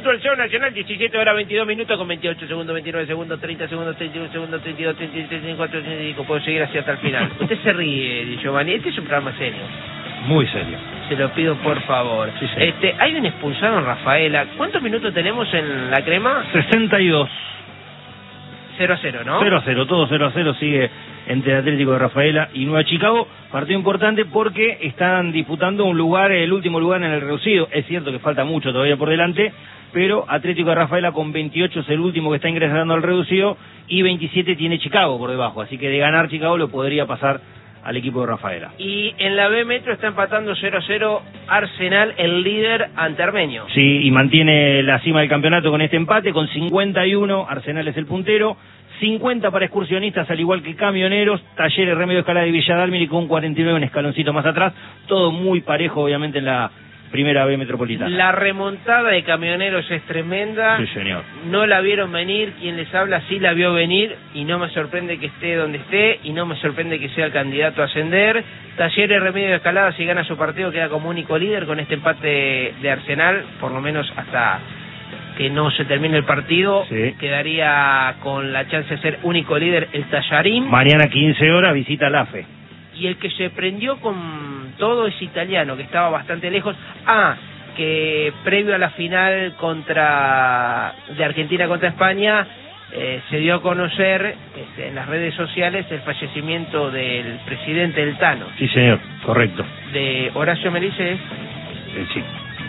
Fútbol Show Nacional, 17 horas 22 minutos con 28 segundos, 29 segundos, 30 segundos, 31 segundos, 32, 33, 34, 35. Puedo seguir así hasta el final. Usted se ríe, Giovanni. Este es un programa serio. Muy serio. Se lo pido por favor. Sí, sí. Hay un expulsado en Rafaela. ¿Cuántos minutos tenemos en la crema? 62. 0-0, ¿no? 0-0, todo 0-0 sigue entre el Atlético de Rafaela y Nueva Chicago. Partido importante porque están disputando un lugar, el último lugar en el reducido. Es cierto que falta mucho todavía por delante, pero Atlético de Rafaela con 28 es el último que está ingresando al reducido y 27 tiene Chicago por debajo. Así que de ganar Chicago lo podría pasar al equipo de Rafaela. Y en la B Metro está empatando 0-0 Arsenal, el líder ante Armenio. Sí, y mantiene la cima del campeonato con este empate, con 51, Arsenal es el puntero, 50 para Excursionistas, al igual que Camioneros, Talleres, Remedio Escalada y Villa Dálmine con 49, un escaloncito más atrás, todo muy parejo obviamente en la primera B metropolitana. La remontada de Camioneros es tremenda. Sí, señor. No la vieron venir, quien les habla sí la vio venir y no me sorprende que esté donde esté y no me sorprende que sea el candidato a ascender. Talleres, Remedio de Escalada, si gana su partido queda como único líder con este empate de Arsenal, por lo menos hasta que no se termine el partido, sí. Quedaría con la chance de ser único líder el Tallarín. Mañana 15 horas visita la AFE. Y el que se prendió con todo es Italiano, que estaba bastante lejos. Que previo a la final de Argentina contra España, se dio a conocer en las redes sociales el fallecimiento del presidente del Tano. Sí, señor, correcto. De Horacio Merice. Sí.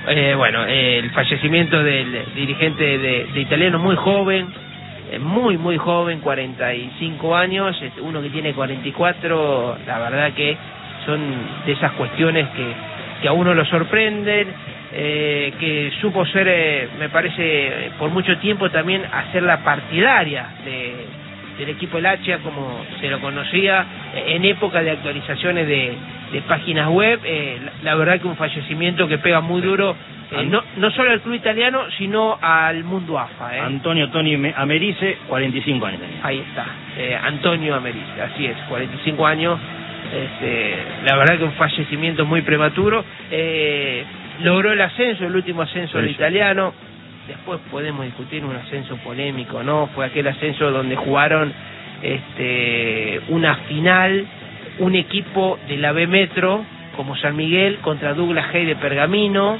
El fallecimiento del dirigente de Italiano, muy joven, muy joven, 45 años, uno que tiene 44, la verdad que son de esas cuestiones que a uno lo sorprenden, que supo ser, me parece, por mucho tiempo también hacer la partidaria del equipo El Hacha, como se lo conocía, en época de actualizaciones de páginas web, la verdad que un fallecimiento que pega muy duro, no solo al club italiano, sino al mundo AFA. Antonio Toni Americe, 45 años tenía. Ahí está, Antonio Americe, así es, 45 años, la verdad que un fallecimiento muy prematuro, logró el ascenso, el último ascenso del italiano. Después podemos discutir un ascenso polémico, ¿no? Fue aquel ascenso donde jugaron una final, un equipo de la B Metro, como San Miguel, contra Douglas Hay de Pergamino,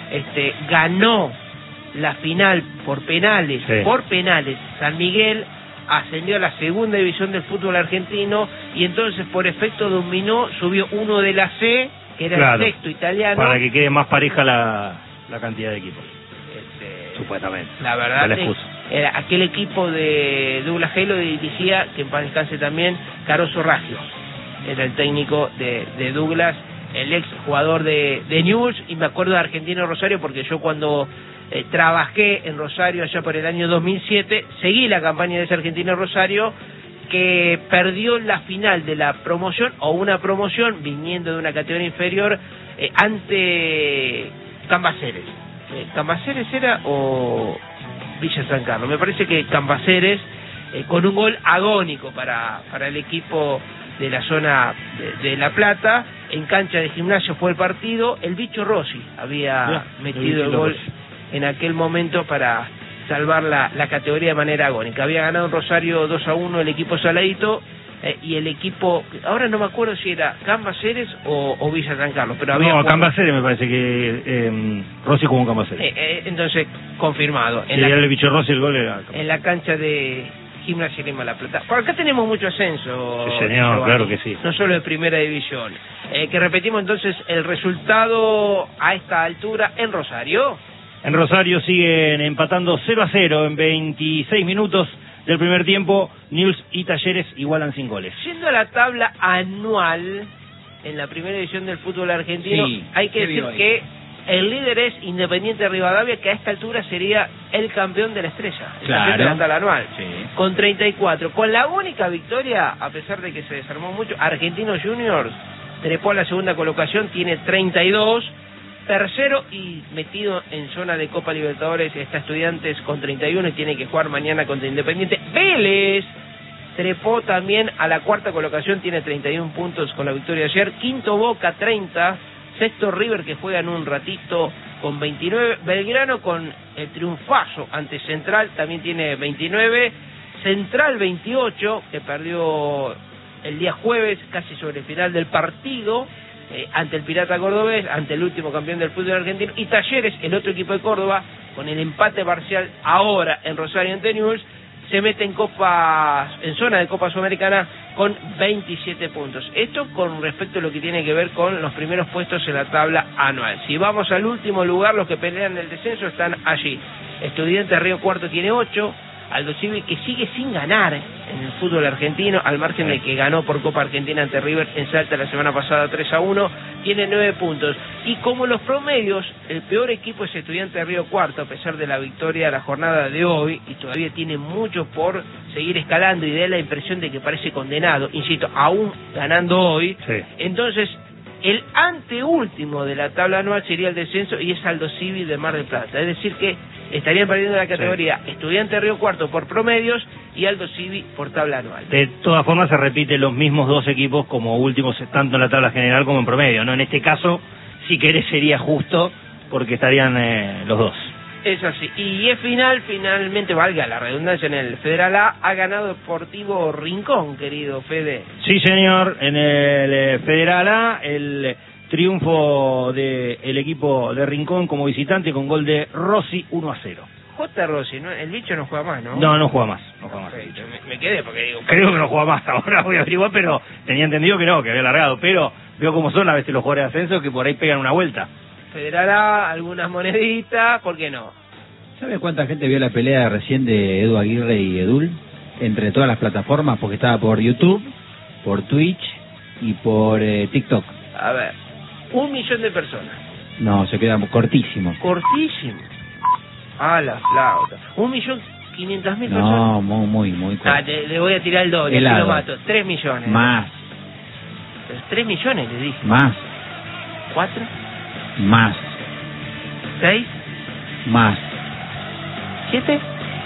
ganó la final por penales, San Miguel ascendió a la segunda división del fútbol argentino y entonces por efecto dominó, subió uno de la C, que era el sexto italiano. Para que quede más pareja la cantidad de equipos. Supuestamente. La verdad era aquel equipo de Douglas Hay lo dirigía, que en paz descanse también, Caroso Raggio. Era el técnico de Douglas, el ex jugador de Newell's, y me acuerdo de Argentino Rosario porque yo cuando trabajé en Rosario allá por el año 2007, seguí la campaña de ese Argentino Rosario que perdió la final de la promoción o una promoción viniendo de una categoría inferior ante Cambaceres. ¿Cambaceres era o Villa San Carlos? Me parece que Cambaceres, con un gol agónico para el equipo de la zona de La Plata, en cancha de Gimnasia fue el partido, el Bicho Rossi había metido el gol en aquel momento para salvar la categoría de manera agónica. Había ganado en Rosario 2-1 el equipo Saladito, y el equipo, ahora no me acuerdo si era Cambaceres o Villa San Carlos, pero había Cambaceres me parece que Rossi jugó en Cambaceres. Entonces, confirmado. El Bicho Rossi el gol era en la cancha de Gimnasia Lima La Plata. Por acá tenemos mucho ascenso. Sí, señor, claro que sí. No solo de primera división. Que repetimos entonces el resultado a esta altura en Rosario. En Rosario siguen empatando 0-0 en 26 minutos del primer tiempo. Newell's y Talleres igualan sin goles. Yendo a la tabla anual en la primera división del fútbol argentino, hay que decir que el líder es Independiente Rivadavia, que a esta altura sería el campeón de la estrella, el campeón de la tabla anual, con 34. Con la única victoria, a pesar de que se desarmó mucho, Argentinos Juniors trepó a la segunda colocación, tiene 32. Tercero y metido en zona de Copa Libertadores está Estudiantes con 31 y tiene que jugar mañana contra Independiente. Vélez trepó también a la cuarta colocación, tiene 31 puntos con la victoria de ayer. Quinto Boca, 30. Sexto River, que juega en un ratito con 29, Belgrano con el triunfazo ante Central también tiene 29, Central 28, que perdió el día jueves casi sobre el final del partido, ante el Pirata Cordobés, ante el último campeón del fútbol argentino, y Talleres, el otro equipo de Córdoba, con el empate parcial ahora en Rosario ante Newell's, se mete en zona de Copa Sudamericana con 27 puntos. Esto con respecto a lo que tiene que ver con los primeros puestos en la tabla anual. Si vamos al último lugar, los que pelean el descenso están allí. Estudiantes Río Cuarto tiene 8, Aldo Civi, que sigue sin ganar en el fútbol argentino, al margen de que ganó por Copa Argentina ante River en Salta la semana pasada 3-1, tiene 9 puntos. Y como los promedios, el peor equipo es Estudiantes de Río Cuarto, a pesar de la victoria de la jornada de hoy, y todavía tiene mucho por seguir escalando y da la impresión de que parece condenado, insisto, aún ganando hoy. Sí. Entonces, el anteúltimo de la tabla anual sería el descenso y es Aldo Civi de Mar del Plata. Es decir que estarían perdiendo la categoría Estudiante de Río Cuarto por promedios y Aldo Civi por tabla anual. De todas formas se repiten los mismos dos equipos como últimos, tanto en la tabla general como en promedio, ¿no? En este caso, si querés, sería justo porque estarían los dos. Es así. Y es finalmente, valga la redundancia, en el Federal A ha ganado Deportivo Rincón, querido Fede. Sí, señor, en el Federal A, el triunfo del equipo de Rincón como visitante con gol de Rossi 1-0. J. Rossi, ¿no? El bicho no juega más, ¿no? No juega más. No juega más. Perfecto. Me quedé porque digo... Creo que no juega más, ahora voy a averiguar, pero tenía entendido que no, que había largado. Pero veo cómo son a veces los jugadores de ascenso que por ahí pegan una vuelta. Federal A, algunas moneditas, ¿por qué no? ¿Sabe cuánta gente vio la pelea recién de Edu Aguirre y Edul? Entre todas las plataformas, porque estaba por YouTube, por Twitch y por TikTok. A ver, 1 millón de personas. No, se queda cortísimo. Cortísimo. Ah, la flauta. 1.500.000 personas. No, muy corto. Ah, le voy a tirar el doble, así lo mato. 3 millones. Más. 3 millones, le dije. Más. 4. Más. 6. Más. 7.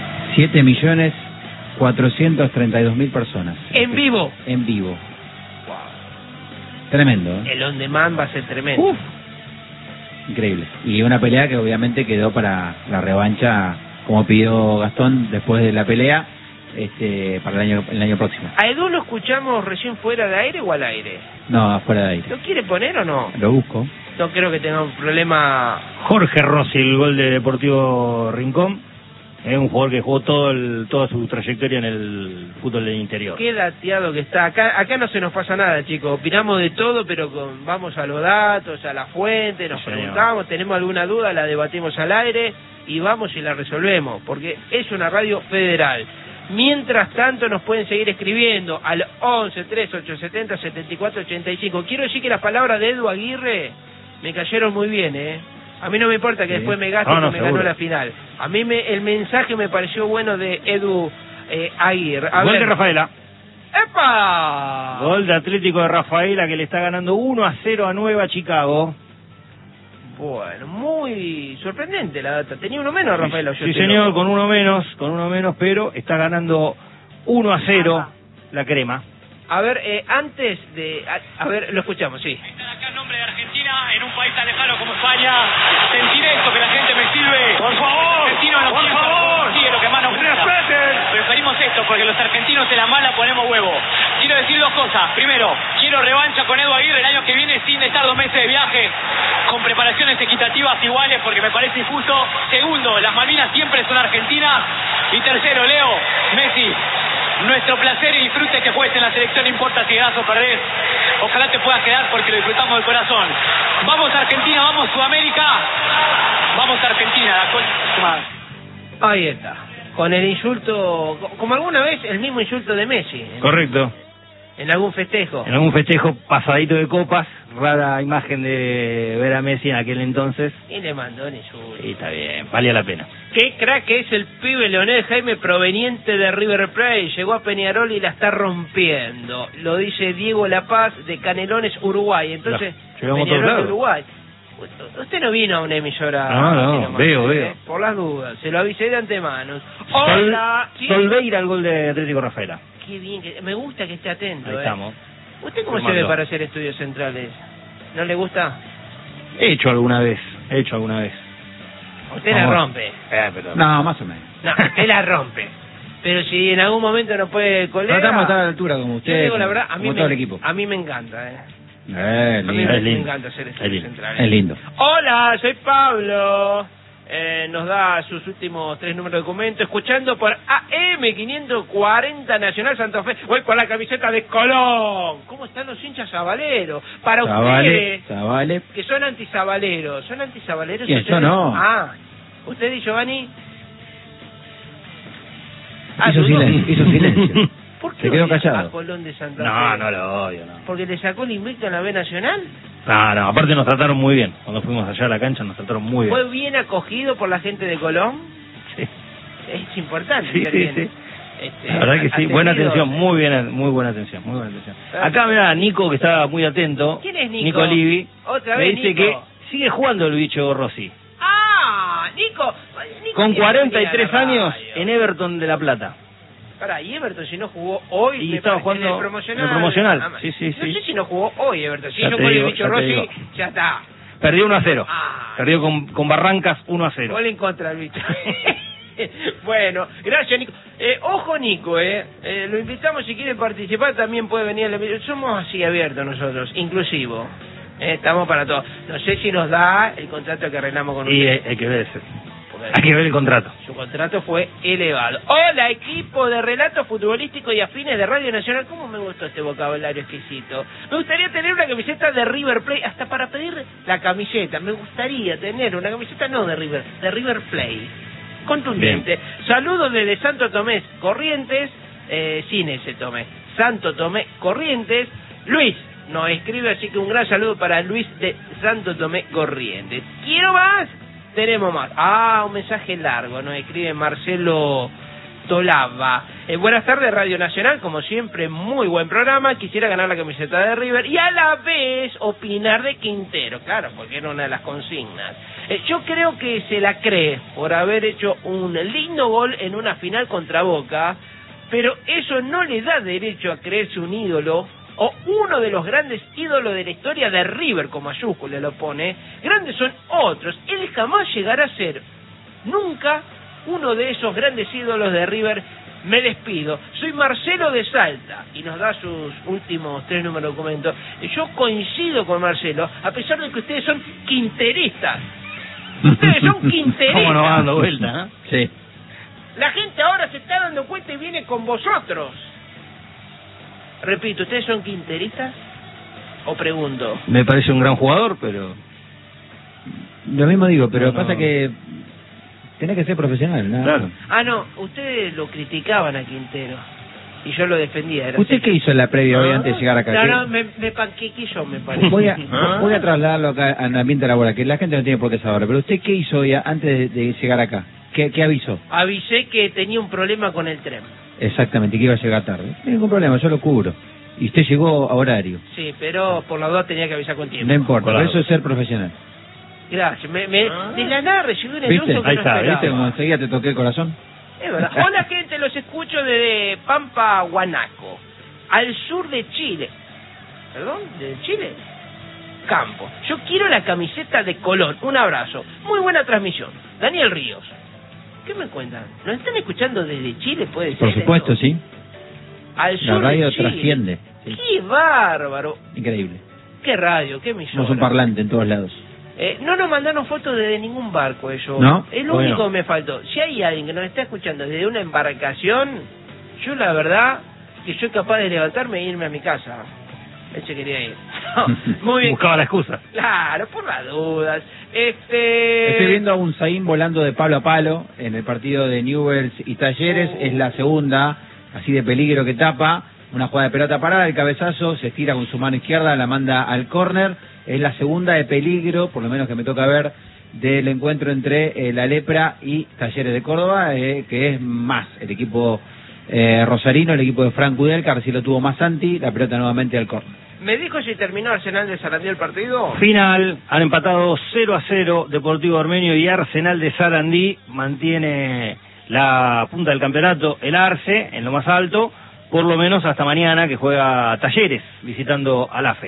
7.432.000 personas. En vivo. En vivo. Wow. Tremendo, ¿eh? El on demand va a ser tremendo. Uf. Increíble. Y una pelea que obviamente quedó para la revancha, como pidió Gastón después de la pelea, para el año próximo. ¿A Edu lo escuchamos recién fuera de aire o al aire? No, afuera de aire. ¿Lo quiere poner o no? Lo busco. No creo que tenga un problema. Jorge Rossi, el gol de Deportivo Rincón. Es un jugador que jugó toda su trayectoria en el fútbol del interior. Qué dateado que está. Acá no se nos pasa nada, chicos. Opinamos de todo, pero vamos a los datos, a la fuente, nos preguntamos, tenemos alguna duda, la debatimos al aire y vamos y la resolvemos, porque es una radio federal. Mientras tanto nos pueden seguir escribiendo al 11 3870 7485. Quiero decir que las palabras de Edu Aguirre me cayeron muy bien, A mí no me importa que después me gaste que me ganó la final. A mí el mensaje me pareció bueno de Edu Aguirre. Gol de Rafaela. ¡Epa! Gol de Atlético de Rafaela que le está ganando 1-0 a Nueva Chicago. Bueno, muy sorprendente la data. Tenía uno menos Rafaela. Sí, señor, con uno menos, pero está ganando 1-0 la crema. A ver, antes de... A ver, lo escuchamos, sí. Estar acá en nombre de Argentina, en un país tan lejano como España, sentir esto, que la gente me sirve. ¡Por favor! Argentino no por favor. Sí, es lo que más nos gusta. Preferimos esto, porque los argentinos en la mala ponemos huevo. Quiero decir dos cosas. Primero, quiero revancha con Edu Aguirre el año que viene sin estar 2 meses de viaje, con preparaciones equitativas iguales, porque me parece injusto. Segundo, las Malvinas siempre son argentinas. Y tercero, Leo, Messi, nuestro placer y disfrute que juegues en la selección, no importa si ganás o perdés. Ojalá te puedas quedar porque lo disfrutamos de corazón. Vamos Argentina, vamos Sudamérica, vamos Argentina. Ahí está. Con el insulto, como alguna vez, el mismo insulto de Messi. Correcto. En algún festejo. En algún festejo pasadito de copas, rara imagen de ver a Messi en aquel entonces. Y le mandó en insulto. Sí, está bien, valía la pena. Qué crack que es el pibe Leonel Jaime, proveniente de River Plate. Llegó a Peñarol y la está rompiendo. Lo dice Diego La Paz de Canelones, Uruguay. Entonces, Peñarol, Uruguay. Usted no vino a una emisora. No, veo. Por las dudas, se lo avisé de antemano. Hola. Solveira al gol de Atlético Rafaela. Qué bien, me gusta que esté atento. Ahí estamos. ¿Usted cómo se ve para hacer estudios centrales? ¿No le gusta? He hecho alguna vez. Usted la rompe. Pero... No, más o menos. No, usted la rompe. Pero si en algún momento no puede, colega... Tratamos de estar a la altura como usted, yo digo la verdad, como todo el equipo. A mí me encanta, Lindo. A mí me encanta hacer esto central. Es lindo. Hola, soy Pablo. Nos da sus últimos 3 números de documento, escuchando por AM 540 Nacional Santa Fe. Voy por la camiseta de Colón. ¿Cómo están los hinchas sabaleros? Para ustedes, Zabale. que son antisabaleros. ¿Son antisabaleros? ¿Quién? Yo no. Ah, ¿usted y Giovanni? Hizo silencio. ¿Por qué Se quedó odia callado. a Colón de Santa Fe? No lo odio, no. ¿Porque le sacó el invicto en la B Nacional? No, aparte nos trataron muy bien. Cuando fuimos allá a la cancha nos trataron muy bien. ¿Fue bien acogido por la gente de Colón? Sí. Es importante. Sí. La verdad que sí, buena atención, muy buena atención. Acá mirá, Nico, que estaba muy atento. ¿Quién es Nico? Nico Livi. Otra me vez dice Nico. que sigue jugando el bicho Rossi. ¡Ah! Nico Con tiene 43 que venir a la años radio. en Everton de La Plata. Pará, y Everton si no jugó hoy... Y me estaba parece, jugando en el promocional. en el promocional. Ah, Sí. No sé si no jugó hoy Everton. Si Ya yo te con el digo, bicho ya te Rossi, digo. ya está. Perdió 1-0. Ah. Perdió con Barrancas 1-0. Gol en contra del bicho. Bueno, gracias Nico. Ojo Nico, lo invitamos si quiere participar, también puede venir al evento. Somos así abiertos nosotros, inclusivo. Estamos para todo. No sé si nos da el contrato que arreglamos con Y usted. hay que ver ese. Hay que ver el contrato. Su contrato fue elevado. Hola, equipo de relatos futbolísticos y afines de Radio Nacional. ¿Cómo me gustó este vocabulario exquisito? Me gustaría tener una camiseta de River Plate, hasta para pedir la camiseta. Me gustaría tener una camiseta, no de River Plate. Contundente. Saludos desde Santo Tomé, Corrientes, sin ese Tomé. Santo Tomé, Corrientes. Luis nos escribe, así que un gran saludo para Luis de Santo Tomé, Corrientes. ¿Quiero más? Tenemos más. Un mensaje largo, nos escribe Marcelo Tolava. Buenas tardes, Radio Nacional, como siempre, muy buen programa. Quisiera ganar la camiseta de River y a la vez opinar de Quintero, claro, porque era una de las consignas. Yo creo que se la cree por haber hecho un lindo gol en una final contra Boca, pero eso no le da derecho a creerse un ídolo o uno de los grandes ídolos de la historia de River, con mayúscula lo pone. Grandes son otros. Él jamás llegará a ser nunca uno de esos grandes ídolos de River. Me despido. Soy Marcelo de Salta y nos da sus últimos 3 números de documento. Yo coincido con Marcelo, a pesar de que ustedes son quinteristas. Ustedes son quinteristas. ¿Cómo nos va dando vuelta? Sí. La gente ahora se está dando cuenta y viene con vosotros. Repito, ¿ustedes son quinteristas? ¿O pregunto? Me parece un gran jugador, pero... Lo mismo digo, pero No. pasa que tenés que ser profesional, ¿no? Claro. No, ustedes lo criticaban a Quintero y yo lo defendía. Era ¿Usted así. qué hizo en la previa hoy antes de llegar acá? No, me panquequé yo, me parece. Voy a trasladarlo acá al ambiente laboral, que la gente no tiene por qué saberlo, pero ¿usted qué hizo hoy antes de llegar acá? ¿Qué avisó? Avisé que tenía un problema con el tren. Exactamente, que iba a llegar tarde. No hay ningún problema, yo lo cubro. Y usted llegó a horario. Sí, pero por las dos tenía que avisar con tiempo. No importa, Claro. pero eso es ser profesional. Gracias. De la nada recibí un ¿Viste? anuncio que Ahí no está, esperaba. ¿Viste cómo enseguida te toqué el corazón? Es verdad. Hola gente, los escucho desde Pampa, Huanaco, al sur de Chile. ¿Perdón? ¿De Chile? Campo. Yo quiero la camiseta de Colón. Un abrazo. Muy buena transmisión. Daniel Ríos. ¿Qué me cuentan? ¿Nos están escuchando desde Chile? ¿Puede ser? Por supuesto, esto? sí. Al La sur radio de Chile. trasciende. Sí. ¡Qué bárbaro! Increíble. ¡Qué radio! ¡Qué emisora! Somos un parlante en todos lados. No nos mandaron fotos desde ningún barco ellos. ¿No? Es lo Bueno. único que me faltó. Si hay alguien que nos está escuchando desde una embarcación, yo la verdad que soy capaz de levantarme e irme a mi casa. Ese quería ir. No, muy bien. Buscaba la excusa. Claro, por las dudas. Estoy viendo a un Zain volando de palo a palo en el partido de Newell's y Talleres. Es la segunda, así de peligro, que tapa. Una jugada de pelota parada, el cabezazo, se estira con su mano izquierda, la manda al córner. Es la segunda de peligro, por lo menos que me toca ver, del encuentro entre la Lepra y Talleres de Córdoba, que es más el equipo rosarino, el equipo de Franco Udelca. Recién lo tuvo más Santi, la pelota nuevamente al córner. ¿Me dijo si terminó Arsenal de Sarandí el partido? Final, han empatado 0-0 Deportivo Armenio y Arsenal de Sarandí mantiene la punta del campeonato, el Arce, en lo más alto, por lo menos hasta mañana, que juega Talleres, visitando al AFE.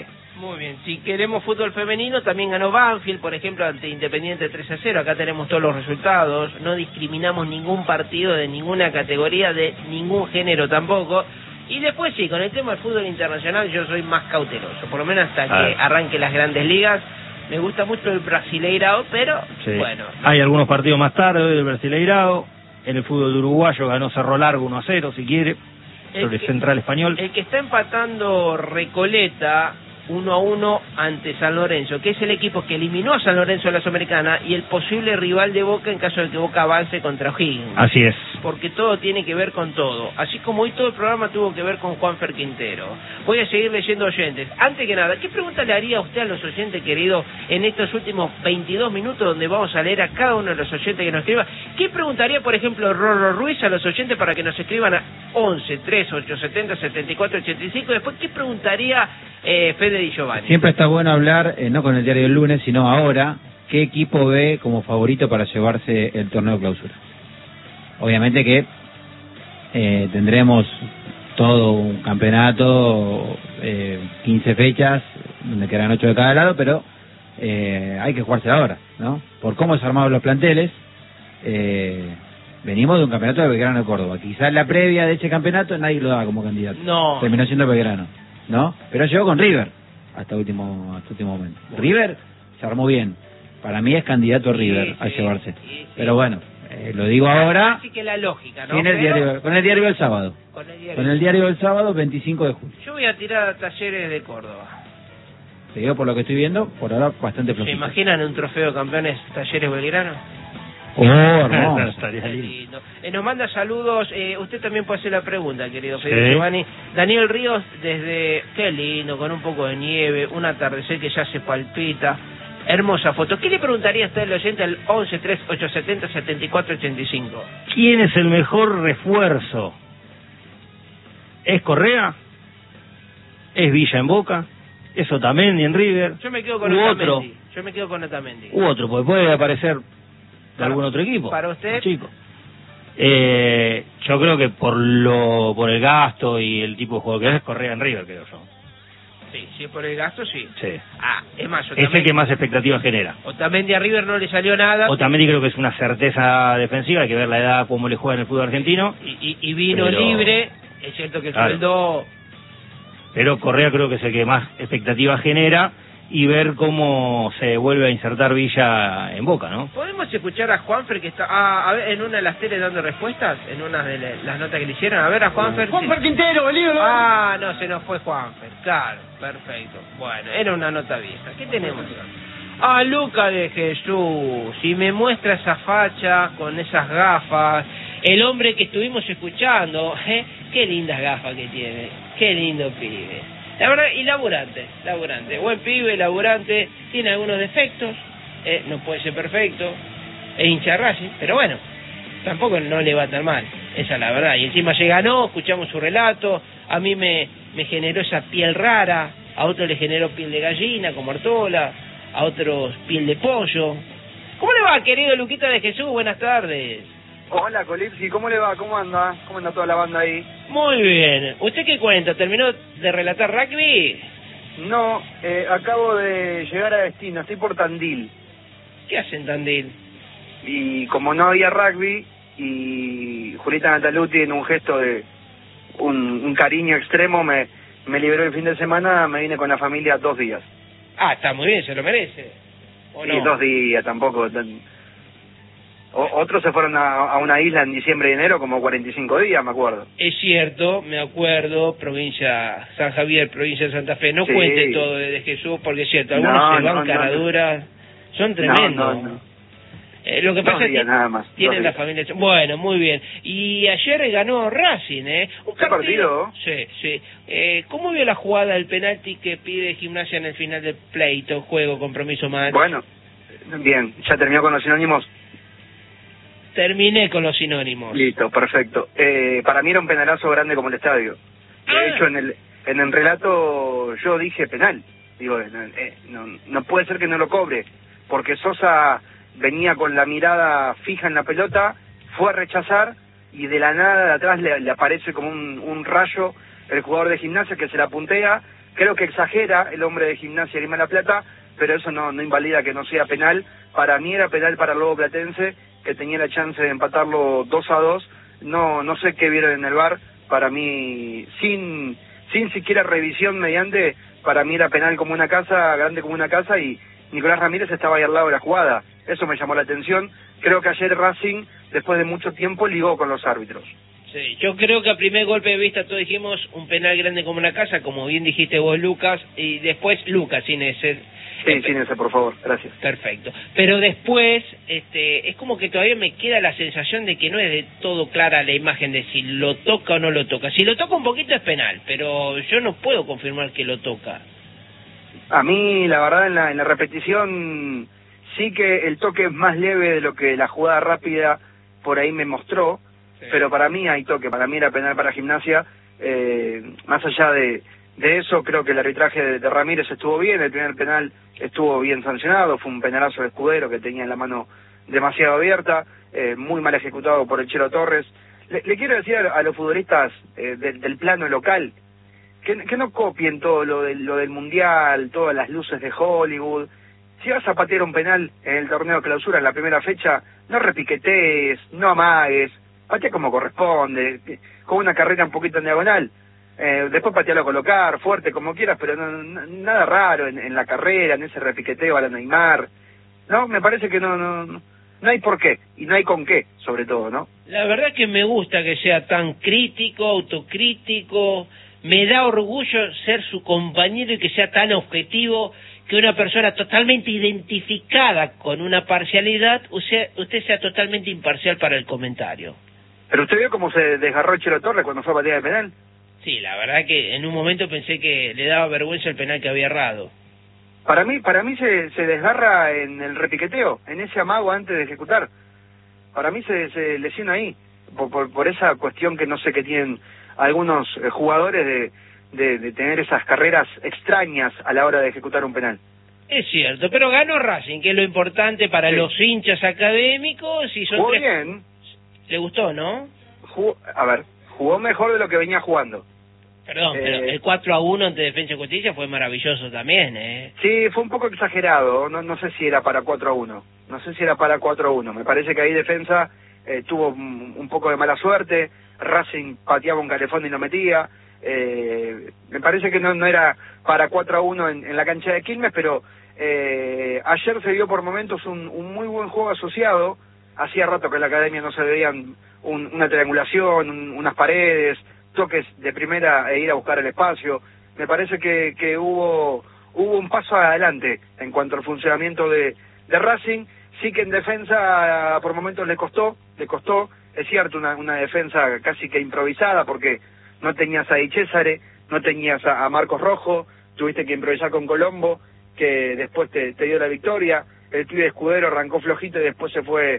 Muy bien, si queremos fútbol femenino, también ganó Banfield, por ejemplo, ante Independiente 3-0, acá tenemos todos los resultados, no discriminamos ningún partido de ninguna categoría, de ningún género tampoco, y después sí, con el tema del fútbol internacional yo soy más cauteloso, por lo menos hasta que arranque las grandes ligas. Me gusta mucho el Brasileirao, pero bueno. Hay algunos partidos más tarde del Brasileirao, en el fútbol uruguayo ganó Cerro Largo 1-0, si quiere, sobre Central Español. El que está empatando Recoleta 1-1 ante San Lorenzo, que es el equipo que eliminó a San Lorenzo en la Sudamericana y el posible rival de Boca en caso de que Boca avance contra O'Higgins. Así es. Porque todo tiene que ver con todo. Así como hoy todo el programa tuvo que ver con Juanfer Quintero. Voy a seguir leyendo oyentes. Antes que nada, ¿qué pregunta le haría a usted a los oyentes, querido, en estos últimos 22 minutos donde vamos a leer a cada uno de los oyentes que nos escriban? ¿Qué preguntaría, por ejemplo, Rorro Ruiz a los oyentes para que nos escriban a 11 3 870 74 85? Después, ¿qué preguntaría Fede Di Giovanni? Siempre está bueno hablar, no con el diario del lunes, sino ahora, ¿qué equipo ve como favorito para llevarse el torneo de clausura? Obviamente que tendremos todo un campeonato, 15 fechas, donde quedan 8 de cada lado, pero hay que jugarse ahora, ¿no? Por cómo se armaron los planteles, venimos de un campeonato de Belgrano de Córdoba. Quizás la previa de ese campeonato nadie lo daba como candidato. No. Terminó siendo Belgrano, ¿no? Pero llegó con River hasta último momento. River se armó bien. Para mí es candidato River a llevarse. Pero bueno, lo digo ahora. Así que la lógica, ¿no? Con el diario del sábado. Con el diario del sábado, 25 de julio. Yo voy a tirar a Talleres de Córdoba. Te digo por lo que estoy viendo, por ahora bastante flojito. ¿Se imaginan un trofeo de campeones Talleres Belgrano? Oh, hermoso. Estaría lindo. Nos manda saludos, usted también puede hacer la pregunta, querido Fede Giovanni. Daniel Ríos desde, qué lindo, con un poco de nieve, un atardecer que ya se palpita, hermosa foto. ¿Qué le preguntaría a usted al oyente al 11 3 870 74 85? ¿Quién es el mejor refuerzo? ¿Es Correa? ¿Es Villa en Boca? ¿Es Otamendi en River? Yo me quedo con Otamendi. Yo me quedo con Otamendi. U otro, porque puede aparecer de algún otro equipo. ¿Para usted? Chico. Yo creo que por el gasto y el tipo de juego que es Correa en River, creo yo. Sí, si es por el gasto, sí. Sí. Es más, Es el que más expectativas genera. Otamendi a River no le salió nada. Otamendi creo que es una certeza defensiva, hay que ver la edad, cómo le juega en el fútbol argentino. Y vino libre, es cierto que el sueldo... Pero Correa creo que es el que más expectativas genera, y ver cómo se vuelve a insertar Villa en Boca, ¿no? ¿Podemos escuchar a Juanfer que está a ver, en una de las teles dando respuestas? En una de las notas que le hicieron. A ver a Juanfer. ¡Juanfer Quintero, el ídolo! Ah, no, se nos fue Juanfer. Claro, perfecto. Bueno, era una nota vieja. ¿Qué tenemos? Ah, Luca de Jesús. Y me muestra esa facha con esas gafas. El hombre que estuvimos escuchando. Qué lindas gafas que tiene. Qué lindo pibe. La verdad, y laburante, buen pibe, laburante, tiene algunos defectos, no puede ser perfecto, es hincha Racing, pero bueno, tampoco no le va tan mal, esa es la verdad. Y encima se ganó, escuchamos su relato, a mí me generó esa piel rara, a otros le generó piel de gallina, como Artola, a otros piel de pollo. ¿Cómo le va, querido Luquita de Jesús? Buenas tardes. Hola, Colipsi, ¿cómo le va? ¿Cómo anda? ¿Cómo anda toda la banda ahí? Muy bien. ¿Usted qué cuenta? ¿Terminó de relatar rugby? No, acabo de llegar a destino, estoy por Tandil. ¿Qué hacen Tandil? Y como no había rugby, y Julieta Nataluti en un gesto de un cariño extremo me liberó el fin de semana, me vine con la familia 2 días. Ah, está muy bien, se lo merece. ¿O no? Sí, 2 días tampoco. Otros se fueron a una isla en diciembre y enero como 45 días, me acuerdo. Es cierto, me acuerdo, provincia San Javier, provincia de Santa Fe. No cuente todo de Jesús, porque es cierto, algunos se van caraduras, son tremendos. Lo que pasa es que tienen la familia... Bueno, muy bien. Y ayer ganó Racing, un partido. Sí. ¿Cómo vio la jugada del penalti que pide Gimnasia en el final del pleito, juego, compromiso más? Bueno, bien, ya terminó con los sinónimos. Terminé con los sinónimos. Listo, perfecto. Para mí era un penalazo grande como el estadio. De hecho, en el relato yo dije penal. Digo, no puede ser que no lo cobre, porque Sosa venía con la mirada fija en la pelota, fue a rechazar y de la nada de atrás le aparece como un rayo el jugador de Gimnasia que se la puntea, Creo que exagera el hombre de Gimnasia Grima de la Plata, pero eso no invalida que no sea penal. Para mí era penal para el Lobo Platense, que tenía la chance de empatarlo 2-2. No sé qué vieron en el VAR. Para mí, sin siquiera revisión mediante, para mí era penal como una casa, grande como una casa, y Nicolás Ramírez estaba ahí al lado de la jugada. Eso me llamó la atención. Creo que ayer Racing, después de mucho tiempo, ligó con los árbitros. Sí, yo creo que a primer golpe de vista todos dijimos un penal grande como una casa, como bien dijiste vos, Lucas, y después Lucas, sin ese. Sí, sin ese, por favor, gracias. Perfecto. Pero después, es como que todavía me queda la sensación de que no es de todo clara la imagen de si lo toca o no lo toca. Si lo toca un poquito es penal, pero yo no puedo confirmar que lo toca. A mí, la verdad, en la repetición, sí que el toque es más leve de lo que la jugada rápida por ahí me mostró, sí. Pero para mí hay toque, para mí era penal para Gimnasia. Más allá de eso, creo que el arbitraje de Ramírez estuvo bien, el primer penal estuvo bien sancionado, fue un penalazo de Escudero que tenía la mano demasiado abierta, muy mal ejecutado por el Chelo Torres. Le quiero decir a los futbolistas del plano local, que no copien todo lo del Mundial, todas las luces de Hollywood. Si vas a patear un penal en el torneo de clausura en la primera fecha, no repiquetees, no amagues, patea como corresponde, con una carrera un poquito en diagonal. Después patealo a colocar, fuerte, como quieras, pero nada raro en la carrera, en ese repiqueteo a la Neymar. No, me parece que no hay por qué, y no hay con qué, sobre todo, ¿no? La verdad que me gusta que sea tan crítico, autocrítico. Me da orgullo ser su compañero y que sea tan objetivo, que una persona totalmente identificada con una parcialidad, usted sea totalmente imparcial para el comentario. ¿Pero usted vio cómo se desgarró Chelo Torres cuando fue a patear el penal? Sí, la verdad que en un momento pensé que le daba vergüenza el penal que había errado. Para mí se desgarra en el repiqueteo, en ese amago antes de ejecutar. Para mí se lesiona ahí, por esa cuestión que no sé que tienen algunos jugadores de tener esas carreras extrañas a la hora de ejecutar un penal. Es cierto, pero ganó Racing, que es lo importante para sí. Los hinchas académicos. Y son jugó bien. ¿Le gustó, no? Jugó mejor de lo que venía jugando. Perdón, pero el 4-1 ante Defensa y Justicia fue maravilloso también, Sí, fue un poco exagerado, no sé si era para 4-1. No sé si era para 4-1. Me parece que ahí Defensa tuvo un poco de mala suerte. Racing pateaba un calefón y no metía. Me parece que no era para 4-1 en la cancha de Quilmes, pero ayer se vio por momentos un muy buen juego asociado. Hacía rato que en la academia no se veían una triangulación, unas paredes, toques de primera e ir a buscar el espacio. Me parece que hubo un paso adelante en cuanto al funcionamiento de Racing. Sí que en defensa por momentos le costó, es cierto, una defensa casi que improvisada, porque no tenías a Di Césare, no tenías a Marcos Rojo, tuviste que improvisar con Colombo, que después te dio la victoria. El pibe de Escudero arrancó flojito y después se fue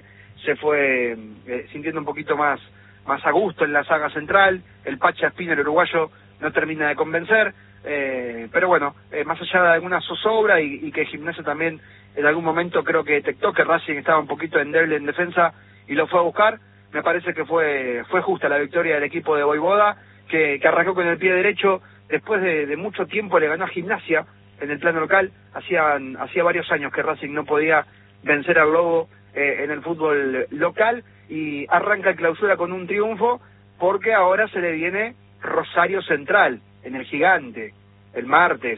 sintiendo un poquito más a gusto en la saga central. El Pacha Espina, el uruguayo, no termina de convencer, pero bueno, más allá de alguna zozobra y que Gimnasia también en algún momento creo que detectó que Racing estaba un poquito endeble en defensa y lo fue a buscar, me parece que fue justa la victoria del equipo de Voivoda, que arrancó con el pie derecho, después de mucho tiempo le ganó a Gimnasia en el plano local. Hacía varios años que Racing no podía vencer al Lobo en el fútbol local, y arranca el clausura con un triunfo, porque ahora se le viene Rosario Central en el Gigante el martes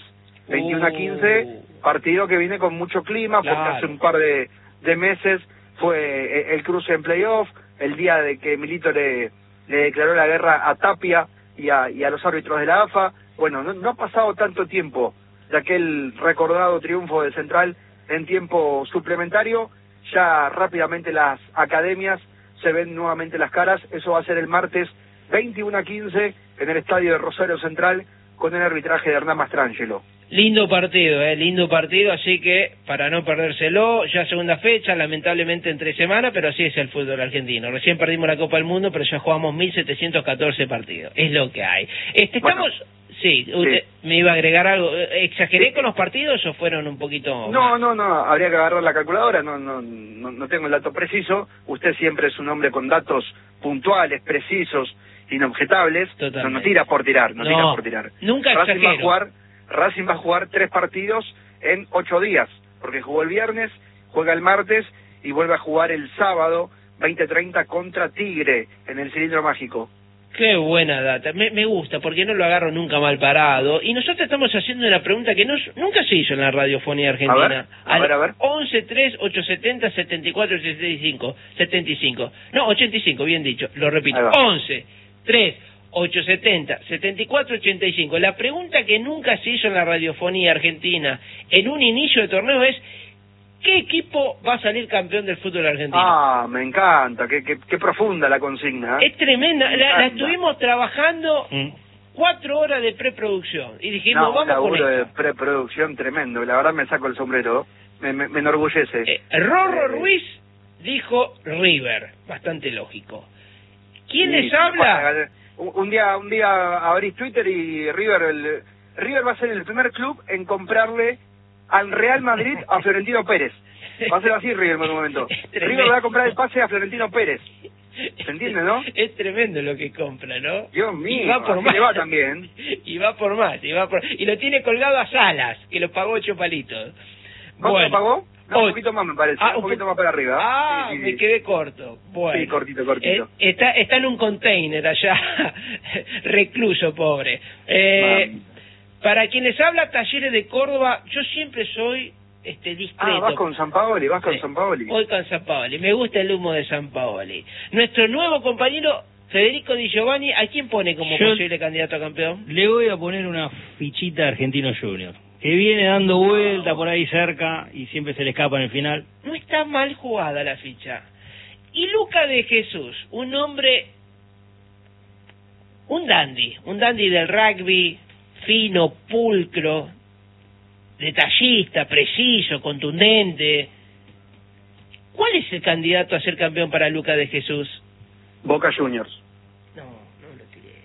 21-15, partido que viene con mucho clima, porque hace un par de meses fue el cruce en playoff, el día de que Milito le declaró la guerra a Tapia y a los árbitros de la AFA. Bueno, no ha pasado tanto tiempo de aquel recordado triunfo de Central en tiempo suplementario. Ya rápidamente las academias se ven nuevamente las caras. Eso va a ser el martes 21-15 en el estadio de Rosario Central, con el arbitraje de Hernán Mastrangelo. Lindo partido, así que para no perdérselo, ya segunda fecha, lamentablemente en 3 semanas, pero así es el fútbol argentino. Recién perdimos la Copa del Mundo, pero ya jugamos 1714 partidos, es lo que hay. Estamos... Bueno. Sí, usted me iba a agregar algo. ¿Exageré con los partidos o fueron un poquito...? No, habría que agarrar la calculadora, no tengo el dato preciso. Usted siempre es un hombre con datos puntuales, precisos, inobjetables. No tira por tirar, tira por tirar. Nunca Racing exagero. Racing va a jugar 3 partidos en 8 días, porque jugó el viernes, juega el martes y vuelve a jugar el sábado 20:30 contra Tigre en el Cilindro Mágico. Qué buena data, me gusta, porque no lo agarro nunca mal parado. Y nosotros estamos haciendo una pregunta que nunca se hizo en la radiofonía argentina. A ver. 11-3-870-74-75. No, 85, bien dicho, lo repito. 11-3-870-74-85. La pregunta que nunca se hizo en la radiofonía argentina en un inicio de torneo es: ¿qué equipo va a salir campeón del fútbol argentino? Ah, me encanta, qué profunda la consigna. Es tremenda, la estuvimos trabajando 4 horas de preproducción y dijimos, vamos con esto. De preproducción tremendo, la verdad me saco el sombrero, me enorgullece. Rorro Ruiz dijo River, bastante lógico. ¿Quién les habla? Un día abrís Twitter y River va a ser el primer club en comprarle al Real Madrid a Florentino Pérez. Va a ser así River en un momento. River va a comprar el pase a Florentino Pérez. ¿Se entiende, no? Es tremendo lo que compra, ¿no? Dios mío, y va por más. Le va también. Y va por más, y lo tiene colgado a Salas, que lo pagó 8 palitos. ¿Cuánto lo pagó? No, un poquito más me parece, un poquito más para arriba. Sí. Me quedé corto. Bueno. Sí, cortito. Está en un container allá, recluso, pobre. Para quienes habla Talleres de Córdoba, yo siempre soy discreto. Vas con Sampaoli. Voy con Sampaoli, me gusta el humo de Sampaoli. Nuestro nuevo compañero Federico Di Giovanni, ¿a quién pone como posible candidato a campeón? Le voy a poner una fichita a Argentino Junior, que viene dando vuelta por ahí cerca y siempre se le escapa en el final. No está mal jugada la ficha. Y Luca de Jesús, un hombre, un dandy del rugby, fino, pulcro, detallista, preciso, contundente. ¿Cuál es el candidato a ser campeón para Luca de Jesús? Boca Juniors. No lo tiré.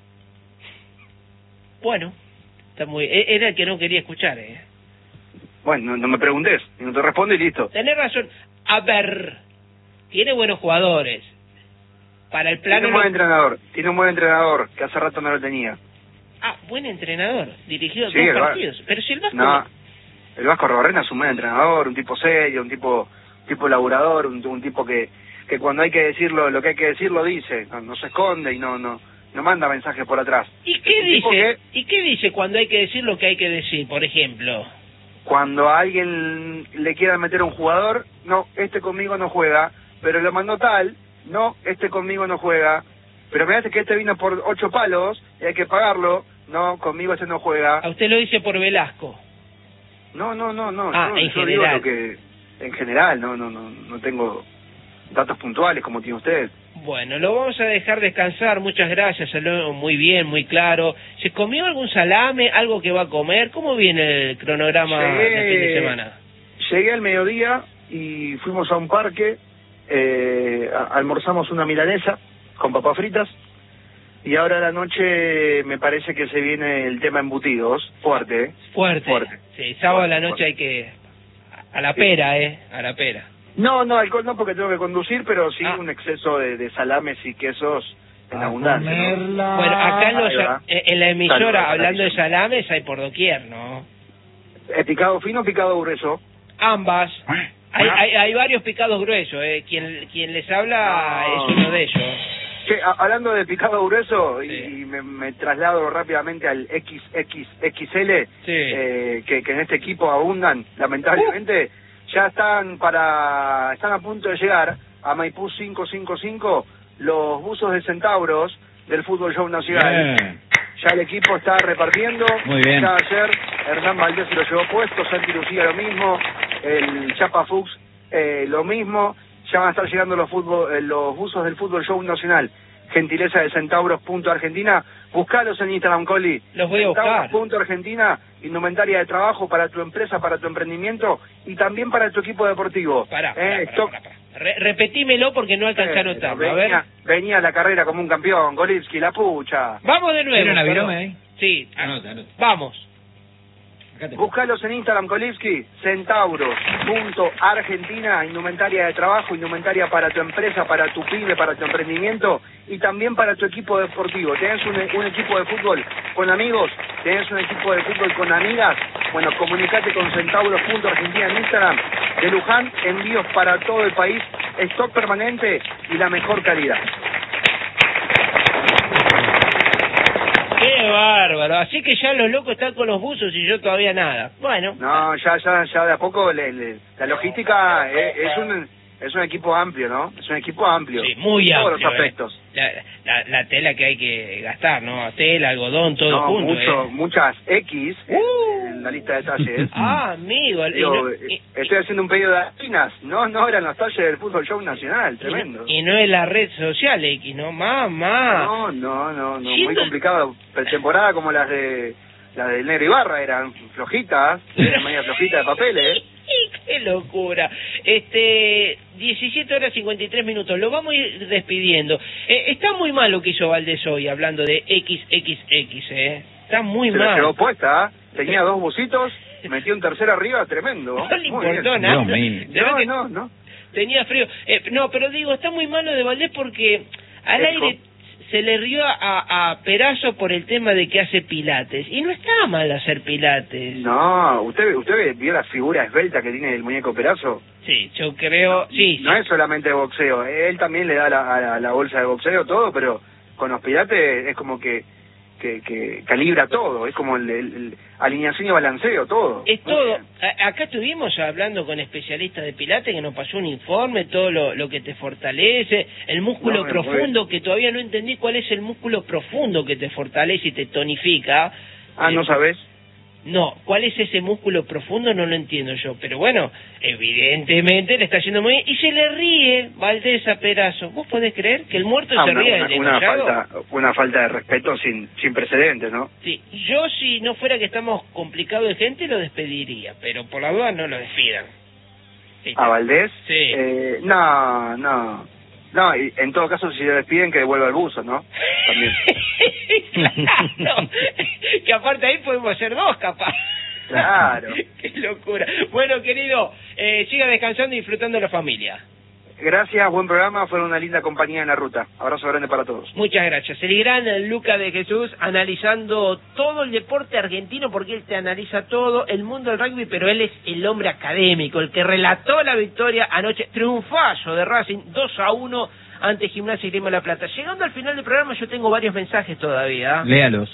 Bueno, era el que no quería escuchar, Bueno, no me preguntes, no te respondo y listo. Tenés razón. A ver, tiene buenos jugadores. Para el plano... Tiene un buen entrenador, que hace rato no lo tenía. Buen entrenador, dirigió 2 partidos. Pero si el Vasco... No, el Vasco Robarrena es un buen entrenador, un tipo serio, un tipo laburador, un tipo que cuando hay que decirlo, lo que hay que decir lo dice, no se esconde y no manda mensajes por atrás. ¿Y qué dice? ¿Y qué dice cuando hay que decir lo que hay que decir, por ejemplo? Cuando a alguien le quieran meter a un jugador, no, conmigo no juega, pero lo mandó tal, no, conmigo no juega, pero me hace que vino por 8 palos y hay que pagarlo, no, conmigo no juega. ¿A usted lo dice por Velasco? No, en yo digo lo que en general, no tengo datos puntuales como tiene usted. Bueno, lo vamos a dejar descansar, muchas gracias, habló muy bien, muy claro. ¿Se comió algún salame, algo que va a comer? ¿Cómo viene el cronograma de fin de semana? Llegué al mediodía y fuimos a un parque, almorzamos una milanesa con papas fritas, y ahora a la noche me parece que se viene el tema embutidos, fuerte. Sí, sábado a la noche hay que... a la pera, a la pera. No, alcohol no, porque tengo que conducir, pero sí un exceso de salames y quesos en abundancia, ¿no? Bueno, acá en la emisora, hablando de salames, hay por doquier, ¿no? ¿Picado fino o picado grueso? Ambas. Hay varios picados gruesos, quien les habla es uno de ellos. Che, hablando de picado grueso, sí. y me traslado rápidamente al XXXL, sí. Que en este equipo abundan, lamentablemente, ya están a punto de llegar a Maipú 555 los buzos de Centauros del Fútbol Show Nacional. Bien. Ya el equipo está repartiendo. Muy bien. Ya ayer Hernán Valdés se lo llevó puesto, Santi Lucía lo mismo, el Chapa Fuchs lo mismo. Ya van a estar llegando los buzos del Fútbol Show Nacional. Gentileza de Centauros.Argentina. Buscalos en Instagram, Coli. Los voy a buscar. Centauros.Argentina, indumentaria de trabajo para tu empresa, para tu emprendimiento y también para tu equipo deportivo. Pará. Repetímelo porque no alcancé a anotarlo. Venía a la carrera como un campeón, Golitsky, la pucha. Vamos de nuevo. ¿Tiene una virome ahí? Sí. Anota. Vamos. Búscalos en Instagram, Kolivsky, Centauros.Argentina, indumentaria de trabajo, indumentaria para tu empresa, para tu pyme, para tu emprendimiento y también para tu equipo deportivo. ¿Tenés un equipo de fútbol con amigos? ¿Tenés un equipo de fútbol con amigas? Bueno, comunicate con Centauros.Argentina en Instagram. De Luján, envíos para todo el país, stock permanente y la mejor calidad. ¡Qué bárbaro! Así que ya los locos están con los buzos y yo todavía nada. Bueno. No, ya de a poco la logística es un equipo amplio, ¿no? Es un equipo amplio. Sí, muy amplio. Todos los aspectos. La tela que hay que gastar, ¿no? Tela, algodón, todo junto. Muchas X en la lista de talles. Amigo. Estoy haciendo un pedido de harina. No eran los talles del Fútbol Show Nacional, tremendo. Y no es la red social X, ¿no? Mamá. No. Muy complicado. Pretemporada como las del Negro Ibarra eran flojitas, media flojitas de papeles. ¡Qué locura! 17:53. Lo vamos a ir despidiendo. Está muy mal lo que hizo Valdés hoy, hablando de XXX, Está muy mal. Se lo llevó puesta, tenía 2 bucitos, metió un tercero arriba, tremendo. No le importó nada. No. Tenía frío. No, pero digo, está muy malo de Valdés porque al aire se le rió a Perazo por el tema de que hace pilates. Y no está mal hacer pilates. No, ¿usted vio la figura esbelta que tiene el muñeco Perazo? Sí, yo creo... No es solamente boxeo. Él también le da a la bolsa de boxeo todo, pero con los pilates es como que calibra todo. Es como el alineación y balanceo, todo. Es todo. Acá estuvimos hablando con especialistas de pilates que nos pasó un informe, todo lo que te fortalece, el músculo profundo, que todavía no entendí cuál es el músculo profundo que te fortalece y te tonifica. ¿No sabes? No, ¿cuál es ese músculo profundo? No lo entiendo yo, pero bueno, evidentemente le está yendo muy bien y se le ríe Valdés a Perazo. ¿Vos podés creer que el muerto se ríe del degollado? Una falta de respeto sin precedentes, ¿no? Sí, yo si no fuera que estamos complicados de gente lo despediría, pero por la duda no lo despidan. Sí. ¿A Valdés? Sí. No, y en todo caso si lo despiden que devuelva el buzo, ¿no? También. Claro, que aparte ahí podemos hacer 2 capaz. Claro. Qué locura. Bueno, querido, siga descansando y disfrutando de la familia. Gracias, buen programa, fueron una linda compañía en la ruta. Abrazo grande para todos. Muchas gracias. El gran Luca de Jesús analizando todo el deporte argentino, porque él te analiza todo el mundo del rugby, pero él es el hombre académico, el que relató la victoria anoche, triunfazo de Racing 2-1 ante Gimnasia y Grima de la Plata. Llegando al final del programa yo tengo varios mensajes todavía. Léalos.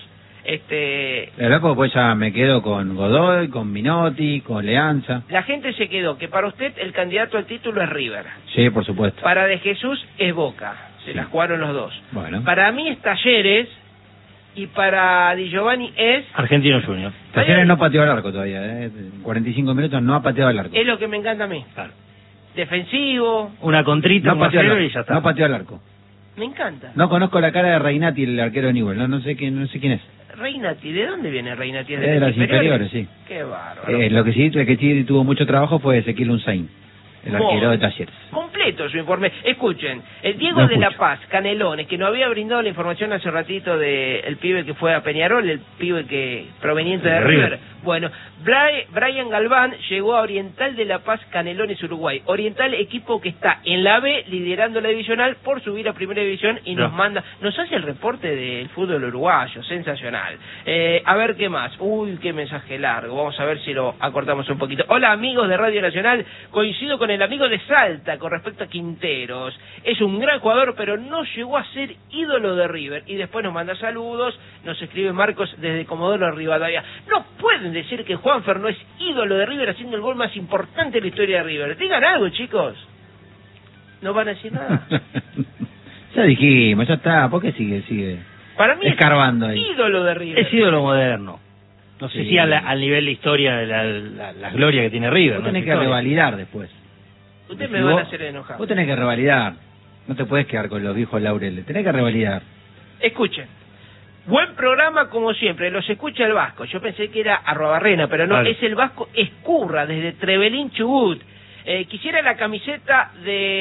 La verdad, pues ya me quedo con Godoy, con Minotti, con Leanza. La gente se quedó que para usted el candidato al título es River. Sí, por supuesto. Para De Jesús es Boca. Se las jugaron los dos. Bueno. Para mí es Talleres y para Di Giovanni es Argentino Junior. Talleres no pateó al arco todavía, En 45 minutos no ha pateado al arco. Es lo que me encanta a mí. Claro. Defensivo. Una contrita, no pateó al arco, y ya está. No pateó al arco. Me encanta. No conozco la cara de Reinati, el arquero de Newell. No sé quién es. Reinati, ¿de dónde viene Reinati? ¿Es de las inferiores? Sí. Qué bárbaro. Lo que sí tuvo mucho trabajo fue Ezequiel Unzain, el arquero de Talleres. Completo su informe. Escuchen, el Diego de La Paz, Canelones, que nos había brindado la información hace ratito del pibe que fue a Peñarol, el pibe que proveniente de River. Bueno, Brian Galván llegó a Oriental de La Paz, Canelones, Uruguay. Oriental, equipo que está en la B, liderando la divisional por subir a Primera División y nos hace el reporte del fútbol uruguayo, sensacional. A ver qué más. Uy, qué mensaje largo. Vamos a ver si lo acortamos un poquito. Hola, amigos de Radio Nacional. Coincido con el amigo de Salta con respecto a Quinteros. Es un gran jugador, pero no llegó a ser ídolo de River. Y después nos manda saludos. Nos escribe Marcos desde Comodoro Rivadavia. No pueden decir que Juanfer no es ídolo de River haciendo el gol más importante de la historia de River. Digan algo, chicos. ¿No van a decir nada? Ya dijimos, ya está. ¿Por qué sigue? Para mí escarbando es ahí. Ídolo de River. Es ídolo moderno. No sé si al nivel de historia de la gloria que tiene River. Vos tenés que revalidar después. Ustedes me van a hacer enojar. Vos tenés que revalidar. No te puedes quedar con los viejos laureles. Tenés que revalidar. Escuchen. Buen programa como siempre, los escucha el Vasco. Yo pensé que era Arrobarrena, pero no, vale. Es el Vasco Escurra, desde Trevelín, Chubut. Quisiera la camiseta de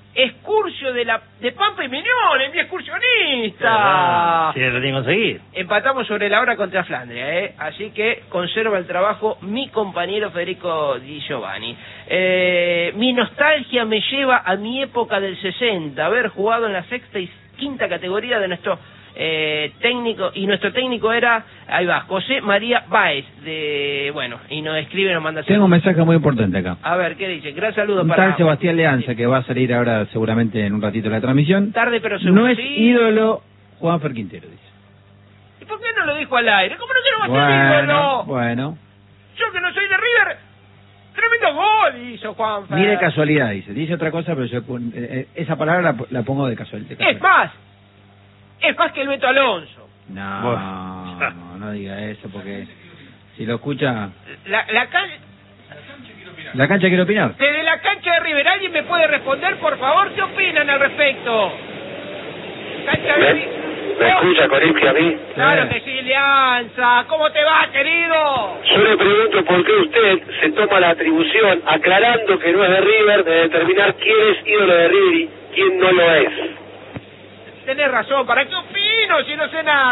Excursio de Pampa y Miñón, es mi excursionista. Sí, lo tiene que conseguir. Empatamos sobre la hora contra Flandria, así que conserva el trabajo mi compañero Federico Di Giovanni. Mi nostalgia me lleva a mi época del 60, haber jugado en la sexta y quinta categoría de nuestro técnico, y nuestro técnico era, ahí va, José María Báez, y nos escribe, nos manda... Tengo un mensaje muy importante acá. A ver, ¿qué dice? Gran saludo Un para... tal Sebastián Leanza, que va a salir ahora seguramente en un ratito de la transmisión. Tarde pero seguro. No es sí. ídolo Juanfer Quintero, dice. ¿Y por qué no lo dijo al aire? ¿Cómo no se lo va a hacer ídolo? Bueno. Yo que no soy de River, tremendo gol hizo Juanfer. Ni de casualidad, dice. Dice otra cosa, pero yo esa palabra la pongo de casualidad. Es más que el Beto Alonso. No diga eso, porque si lo escucha... La cancha quiere opinar. Desde la cancha de River, ¿alguien me puede responder, por favor? ¿Qué opinan al respecto? Cancha de River. ¿Me escucha, Corinti, a mí? Claro que sí, Leanza. ¿Cómo te va, querido? Yo le pregunto por qué usted se toma la atribución, aclarando que no es de River, de determinar quién es ídolo de River y quién no lo es. Tenés razón, ¿para qué opino si no sé nada?